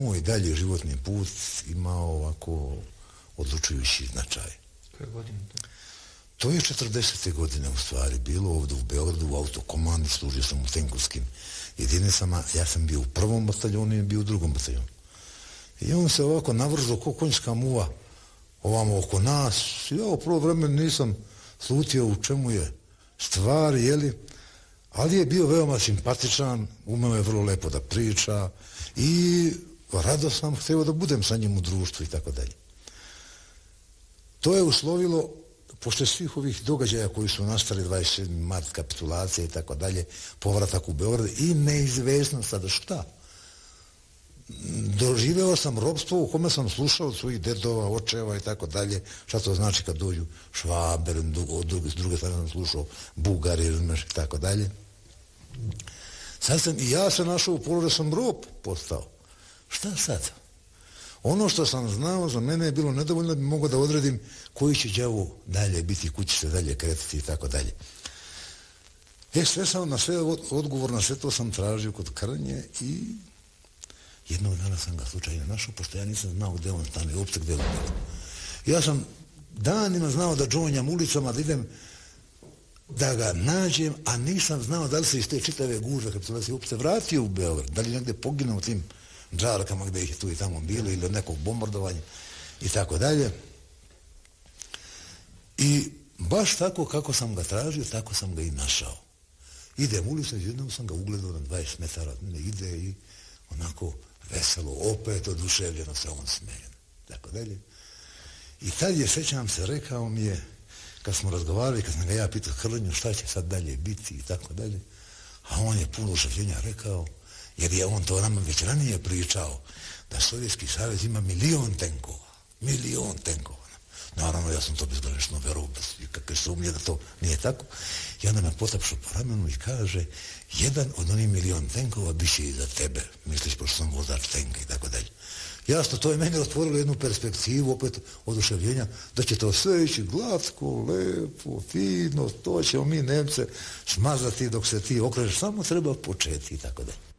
Moj dalje životni put imao ovako odlučujući značaj. Koje godine to? To je 40. godine u stvari bilo ovdje u Beogradu u autokomandi, služio sam u tenkovskim jedinicama, ja sam bio u prvom bataljonu i bio u drugom bataljonu. I on se ovako navržao ko konjska muva ovamo oko nas. Ja u prvo vreme nisam slutio u čemu je stvar, jeli, ali je bio veoma simpatičan, umeo je vrlo lepo da priča i rado sam htio da budem sa njim u društvu i tako dalje. To je uslovilo, pošto svih ovih događaja koji su nastali 27. mart, kapitulacija i tako dalje, povratak u Beograd i neizvesno sada šta. Doživeo sam ropstvo u kome sam slušao od svojih dedova, očeva i tako dalje, šta to znači kad dođu Švaber, s druge strane sam slušao Bugari i tako dalje. Sad sam i ja se našao u položaju, sam rob postao. Šta sad? Ono što sam znao za mene je bilo nedovoljno da bi mogao da odredim koji će đavo dalje biti, kući se dalje kretati i tako dalje. Sve sam na sve odgovor, na sve to sam tražio kod Krnje i jednog dana sam ga slučajno našao, pošto ja nisam znao gde on stane, uopšte gde on stane. Ja sam danima znao da džonjam ulicama, da idem da ga nađem, a nisam znao da li se iz te čitave gužve, kad se uopšte vratio u Beograd, da li negde poginuo u tim džarkama gde ih je tu i tamo bilo ili od nekog bombardovanja i tako dalje. I baš tako kako sam ga tražio, tako sam ga i našao. Idem ulicom, jednom sam ga ugledao na 20 metara od mene, ide i onako veselo, opet oduševljeno se on smeje. Tako dalje. I tad je, sećam se, rekao mi je, kad smo razgovarali, kad sam ga ja pitao Krnju šta će sad dalje biti i tako dalje, a on je puno oduševljenja rekao, jer je on to nama već ranije pričao, da Sovjetski savez ima 1.000.000 tenkova. 1.000.000 tenkova. Naravno, ja sam to bezgranično verovao, kakve sumnje da to nije tako. I onda me potapšao po ramenu i kaže, jedan od onih 1.000.000 tenkova biće i za tebe. Misliš, pošto sam vozač tenka i tako dalje. Jasno, to je meni otvorilo jednu perspektivu, opet oduševljenja, da će to sve ići glatko, lepo, fino, to ćemo mi Nemce smazati dok se ti okrežeš, samo treba početi i tako dalje.